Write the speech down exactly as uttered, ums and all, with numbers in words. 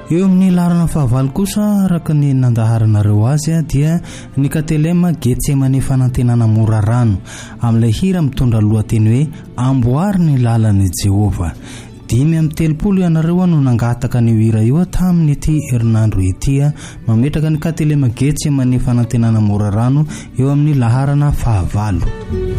eo amin'ny larana fahavalo kosa araka ny nandaharanareo azy a dia ny Katelema Getsemane fanantenana mora rano amin'ilay hira mitondra lohateny hoe amboary ny lalan'i Jehova. Dimy amin'ny telopolo ianareo no nangataka ny hira io tamin'ny ity herinandro ity mametraka ny Katelema Getsemane fanantenana mora rano eo amin'ny laharana fahavalo.